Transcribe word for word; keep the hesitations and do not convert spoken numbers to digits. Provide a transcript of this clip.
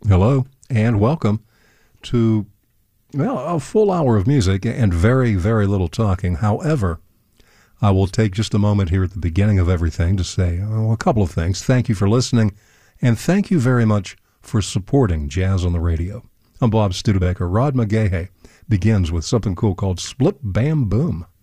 Hello, and welcome to, well, a full hour of music and very, very little talking. However, I will take just a moment here at the beginning of everything to say oh, a couple of things. Thank you for listening, and thank you very much for supporting Jazz on the Radio. I'm Bob Studebaker. Rod McGahey begins with something cool called Split Bam Boom.